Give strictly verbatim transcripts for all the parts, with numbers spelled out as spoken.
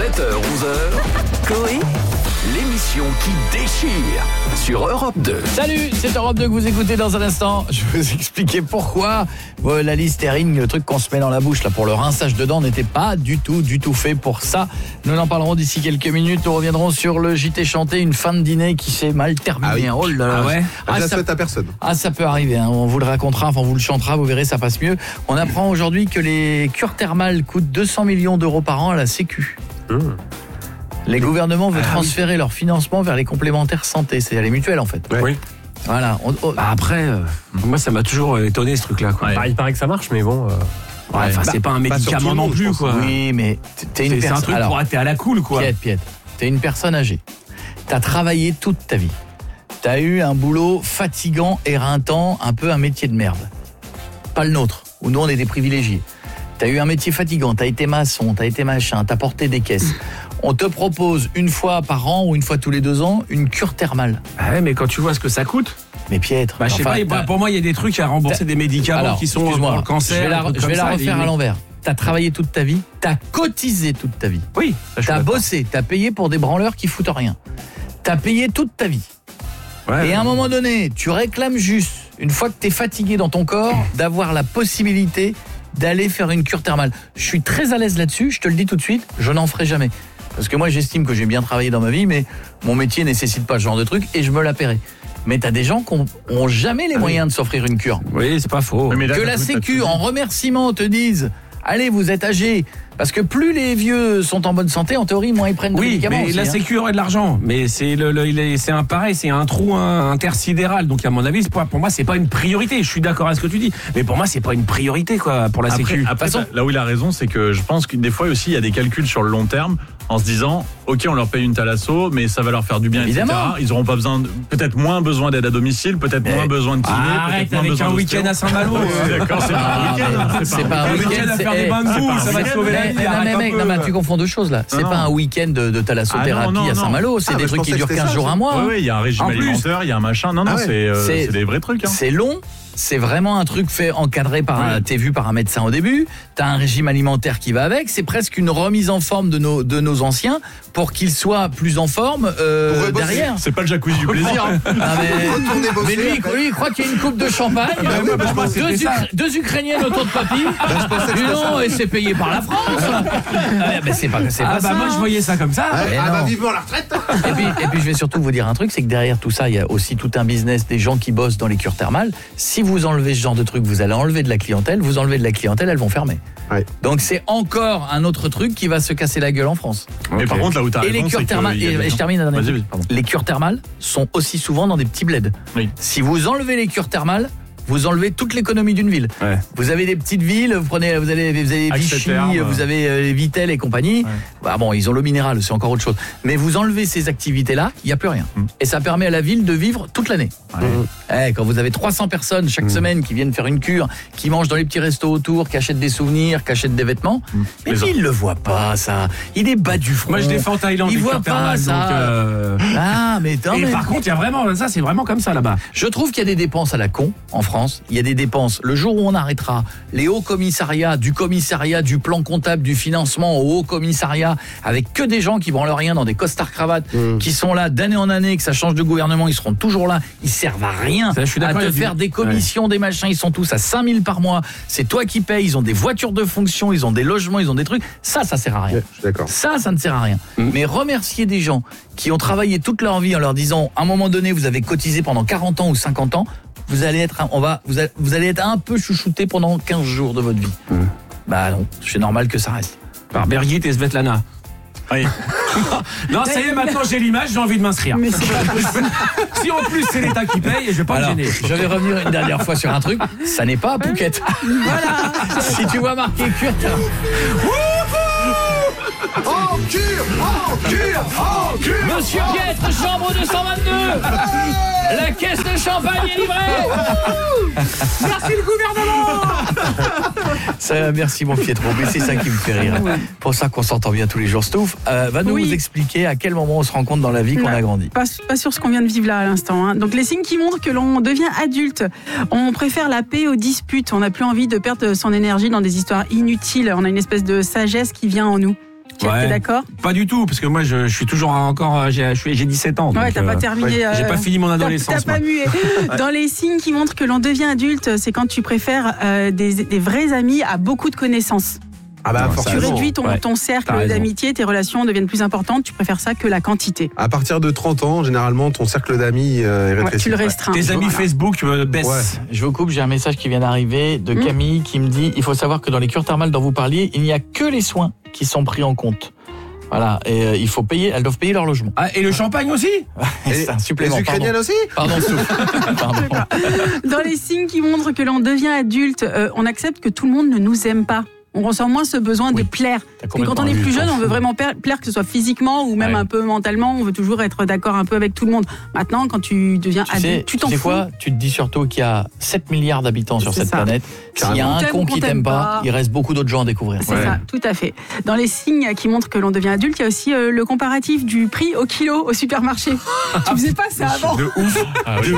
sept heures onze heures, Coé, l'émission qui déchire sur Europe deux. Salut, c'est Europe deux que vous écoutez dans un instant. Je vais vous expliquer pourquoi euh, la Listerine, le truc qu'on se met dans la bouche là pour le rinçage de dents, n'était pas du tout, du tout fait pour ça. Nous en parlerons d'ici quelques minutes. Nous reviendrons sur le J T chanté, une fin de dîner qui s'est mal terminée. Ah oui. Oh là là. Ah ouais. Ah, ça ça souhaite à personne. Ah, ça peut arriver, hein. On vous le racontera, enfin on vous le chantera, vous verrez, ça passe mieux. On apprend aujourd'hui que les cures thermales coûtent deux cents millions d'euros par an à la Sécu. Mmh. Les gouvernements veulent ah, transférer oui. leur financement vers les complémentaires santé, c'est-à-dire les mutuelles en fait. Ouais. Oui. Voilà. On, on... Bah après, euh, moi ça m'a toujours étonné ce truc-là. Quoi. Ouais. Bah, il paraît que ça marche, mais bon. Euh... Ouais, enfin, bah, c'est pas un médicament pas non plus, quoi. Oui, mais t'es une c'est, personne. C'est un truc Alors, pour être à la cool, quoi. Piètre, Piètre. T'es une personne âgée. T'as travaillé toute ta vie. T'as eu un boulot fatigant, éreintant, un peu un métier de merde. Pas le nôtre, où nous on est des privilégiés. T'as eu un métier fatigant, t'as été maçon, t'as été machin, t'as porté des caisses. On te propose une fois par an ou une fois tous les deux ans une cure thermale. Ah ouais, mais quand tu vois ce que ça coûte. Mais Piètre. Bah, je sais enfin, pas, pour moi, il y a des trucs à rembourser, t'as... des médicaments Alors, qui sont pour le cancer. Je vais la, je vais la refaire les... à l'envers. T'as travaillé toute ta vie, t'as cotisé toute ta vie. Oui. T'as bossé, t'as payé pour des branleurs qui foutent rien. T'as payé toute ta vie. Ouais, et à un moment donné, tu réclames juste, une fois que t'es fatigué dans ton corps, d'avoir la possibilité d'aller faire une cure thermale. Je suis très à l'aise là-dessus, je te le dis tout de suite, je n'en ferai jamais. Parce que moi, j'estime que j'ai bien travaillé dans ma vie, mais mon métier nécessite pas ce genre de truc et je me la paierai. Mais t'as des gens qui n'ont jamais les moyens de s'offrir une cure. Oui, c'est pas faux. Mais là, que la Sécu, en remerciement, te dise « Allez, vous êtes âgés ». Parce que plus les vieux sont en bonne santé, en théorie, moins ils prennent de oui, médicaments. Oui, mais la hein. Sécu aurait de l'argent. Mais c'est, le, le, c'est un pareil, c'est un trou intersidéral. Donc à mon avis, pour, pour moi, c'est pas une priorité. Je suis d'accord avec ce que tu dis. Mais pour moi, c'est pas une priorité quoi, pour la après, Sécu. Après, façon, là où il a raison, c'est que je pense que des fois aussi, il y a des calculs sur le long terme en se disant, ok, on leur paye une thalasso, mais ça va leur faire du bien, Évidemment. et cetera. Ils auront pas besoin, de, peut-être moins besoin d'aide à domicile, peut-être mais moins besoin de kiné. Ah, arrête avec un week-end à Saint-Malo. D'accord, c'est pas un week-end. C'est pas un week-end à faire des bains de boue, ça va te sauver la vie. Non, mais tu confonds deux choses là. C'est non, pas non. un week-end de, de thalassothérapie ah, non, non, à Saint-Malo. C'est ah, des trucs qui durent quinze ça, jours, un mois. Oui, oui, il y a un régime alimentaire, il y a un machin. Non, non, ah, ouais. c'est, euh, c'est, c'est des vrais trucs. Hein. C'est long. C'est vraiment un truc fait encadré par un, ouais. t'es vu par un médecin au début, t'as un régime alimentaire qui va avec, c'est presque une remise en forme de nos, de nos anciens pour qu'ils soient plus en forme euh, derrière. C'est pas le jacuzzi du plaisir. Hein. Ah, mais mais lui, lui, il croit qu'il y a une coupe de champagne, bah, oui, bah, bah, deux, Ukra- deux Ukrainiennes autour de papy, bah, non, et c'est payé par la France. ah, bah, c'est pas, c'est ah, pas bah, ça. Moi je voyais ça comme ça. Ah, ah bah vivement la retraite. et, puis, et puis je vais surtout vous dire un truc, c'est que derrière tout ça, il y a aussi tout un business des gens qui bossent dans les cures thermales. Si vous enlevez ce genre de truc, vous allez enlever de la clientèle, vous enlevez de la clientèle, elles vont fermer. Ouais. Donc c'est encore un autre truc qui va se casser la gueule en France. Mais okay. par contre, là où tu as raison, et les cures thermales, et, et je termine la dernière truc. Les cures thermales sont aussi souvent dans des petits bleds. Oui. Si vous enlevez les cures thermales, vous enlevez toute l'économie d'une ville. Ouais. Vous avez des petites villes, vous prenez, vous avez, vous avez Vichy, vous avez euh, Vitel et compagnie. Ouais. Bah bon, ils ont l'eau minérale, c'est encore autre chose. Mais vous enlevez ces activités-là, il n'y a plus rien. Mm. Et ça permet à la ville de vivre toute l'année. Ouais. Mm. Eh, quand vous avez trois cents personnes chaque mm. semaine qui viennent faire une cure, qui mangent dans les petits restos autour, qui achètent des souvenirs, qui achètent des vêtements, mm. mais puis ils ne le voient pas, ça. Il est bas du front. Moi, je défends Thaïlande. Ils ne voient pas ça. Donc, euh... Ah, mais attends, Et mais... par contre, il y a vraiment, ça, c'est vraiment comme ça là-bas. Je trouve qu'il y a des dépenses à la con en France. Il y a des dépenses. Le jour où on arrêtera les hauts commissariats, du commissariat, du plan comptable, du financement au haut commissariat, avec que des gens qui branlent rien dans des costards cravates, mmh. qui sont là d'année en année, que ça change de gouvernement, ils seront toujours là, ils servent à rien, ça, je suis à te faire des commissions, ouais. des machins, ils sont tous à cinq mille par mois, c'est toi qui payes, ils ont des voitures de fonction, ils ont des logements, ils ont des trucs, ça, ça sert à rien. Ouais, d'accord. Ça, ça ne sert à rien. Mmh. Mais remercier des gens qui ont travaillé toute leur vie en leur disant, à un moment donné, vous avez cotisé pendant quarante ans ou cinquante ans, vous allez être on va vous allez, vous allez être un peu chouchouté pendant quinze jours de votre vie. Mmh. Bah non, c'est normal que ça reste. Par Birgit et Svetlana. Oui. Non, ça y est, maintenant j'ai l'image, j'ai envie de m'inscrire. Mais c'est pas si en plus c'est l'État qui paye, je vais pas Alors, me gêner. Je vais revenir une dernière fois sur un truc, ça n'est pas à Phuket. Voilà. Si tu vois marqué cure. En cure, en cure, en cure. Monsieur Piètre, chambre deux cent vingt-deux. La caisse de champagne est livrée. Merci le gouvernement. Ça, merci mon Pietro, mais c'est ça qui me fait rire. Pour ça qu'on s'entend bien tous les jours. Stouff euh, va nous oui. expliquer à quel moment on se rend compte dans la vie qu'on ouais. a grandi. Pas, pas sur ce qu'on vient de vivre là à l'instant. Hein. Donc les signes qui montrent que l'on devient adulte. On préfère la paix aux disputes. On n'a plus envie de perdre son énergie dans des histoires inutiles. On a une espèce de sagesse qui vient en nous. Pierre, Ouais. t'es d'accord? Pas du tout, parce que moi je, je suis toujours encore, j'ai, je suis- j'ai dix-sept ans. Ouais, donc, t'as pas euh, terminé. ouais, j'ai euh, pas fini mon t'as- adolescence. T'as pas moi. mué. Dans les signes qui montrent que l'on devient adulte, c'est quand tu préfères euh, des, des vrais amis à beaucoup de connaissances. Ah bah Non, ça Tu forcément. réduis ton, Ouais. ton T'as cercle raison. d'amitié, tes relations deviennent plus importantes, tu préfères ça que la quantité. À partir de trente ans, généralement, ton cercle d'amis euh, est Ouais, rétréci. tu le restreins. Tes amis Voilà. Facebook euh, baissent. Ouais. Je vous coupe, j'ai un message qui vient d'arriver de Mmh. Camille qui me dit il faut savoir que dans les cures thermales dont vous parliez, il n'y a que les soins qui sont pris en compte. Voilà, et euh, il faut payer, elles doivent payer leur logement. Ah, et le champagne aussi? C'est un supplément. Les Ukrainiennes aussi Pardon, pardon, pardon. Dans les signes qui montrent que l'on devient adulte, euh, on accepte que tout le monde ne nous aime pas. On ressent moins ce besoin de plaire. T'as Parce que quand on est complètement plus vu, jeune, t'en on veut fous. vraiment plaire, plaire, que ce soit physiquement ou même Ouais. un peu mentalement. On veut toujours être d'accord un peu avec tout le monde. Maintenant, quand tu deviens Tu sais, adulte, tu t'en sais fous. quoi Tu te dis surtout qu'il y a sept milliards d'habitants sur C'est cette ça. planète. S'il y a On un t'aime con ou qui qu'on t'aime t'aime pas, pas. il reste beaucoup d'autres gens à découvrir. C'est ça, tout à fait. Dans les signes qui montrent que l'on devient adulte, il y a aussi euh, le comparatif du prix au kilo au supermarché. Tu faisais pas ça avant. De ouf. Ah oui,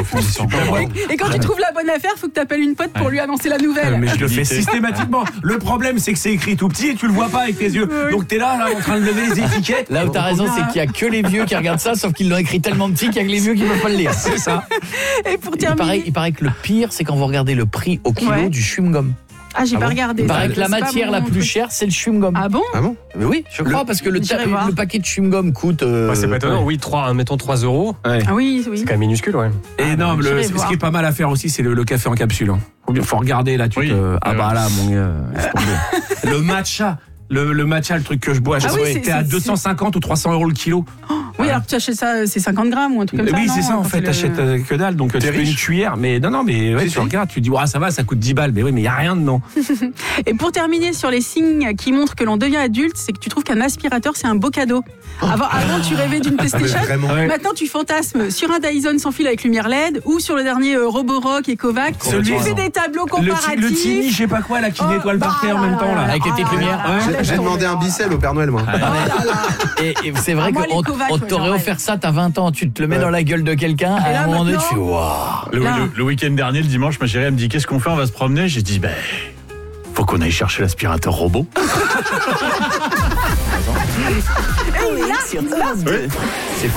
Et, et quand tu trouves la bonne affaire, faut que tu appelles une pote pour lui annoncer la nouvelle. Euh, Mais je le fais Limité. systématiquement. Le problème, c'est que c'est écrit tout petit et tu le vois pas avec tes yeux. Oui. Donc t'es là, là, en train de lever les étiquettes. Là où t'as raison, c'est qu'il y a que les vieux qui regardent ça, sauf qu'ils l'ont écrit tellement petit qu'il y a que les vieux qui peuvent pas le lire. C'est ça. Et pour Il terminer. paraît, il paraît que le pire, c'est quand vous regardez le prix au kilo Ouais. du chewing-gum. Ah, j'ai Ah pas bon regardé. Il paraît ça. que la C'est pas matière mon la plus truc. chère, c'est le chewing-gum. Ah bon? Ah bon Mais oui, je crois, parce que le, J'irai ta- voir. le paquet de chewing-gum coûte. euh, Ouais, c'est pas étonnant. Oui, trois, mettons trois euros. Ouais. Ah oui, oui. C'est quand même minuscule, ouais. Et non, j'irai le, ce voir. qui est pas mal à faire aussi, c'est le, le café en capsule. Hein. Faut, bien- faut regarder là, tu Oui. te. Ah Ouais, bah ouais. là, mon gars, laisse tomber. Le matcha. Le, le matcha, le truc que je bois, je Ah sais oui, pas, c'est- t'es à c'est- deux cent cinquante ou trois cents euros le kilo. Oui, alors que tu achètes ça, c'est cinquante grammes ou un truc comme ça. Oui, non c'est ça en Quand fait, le- t'achètes euh, que dalle, donc euh, tu T'es fais une riche. cuillère. Mais non, non, mais ouais, Si, tu si. regardes, tu dis, ouais, ça va, ça coûte dix balles. Mais oui, mais il y a rien dedans. Et pour terminer sur les signes qui montrent que l'on devient adulte, c'est que tu trouves qu'un aspirateur c'est un beau cadeau. Avant, avant tu rêvais d'une Ah, mais PlayStation. vraiment. Ouais. Maintenant, tu fantasmes sur un Dyson sans fil avec lumière L E D ou sur le dernier euh, Roborock et Kovac. Celui- Tu fais des tableaux Le, comparatifs. ti- le Tini, je sais pas quoi, là, qui Oh, nettoie le bah parquet en là même là temps, là là. Avec les petites là lumières. là là, J'ai- laisse J'ai demandé tomber. un bicelle au Père Noël, moi. Et, et c'est vrai Ah, moi, les qu'on Kovacs, on ouais, t'aurait j'en offert ça, t'as vingt ans, tu te le mets dans la gueule de quelqu'un, Et à là, un moment donné, tu maintenant- fais waouh. Le, Là. le- le week-end dernier, le dimanche, ma chérie, elle me dit qu'est-ce qu'on fait? On va se promener. J'ai dit ben, faut qu'on aille chercher l'aspirateur robot. Sur Europe deux.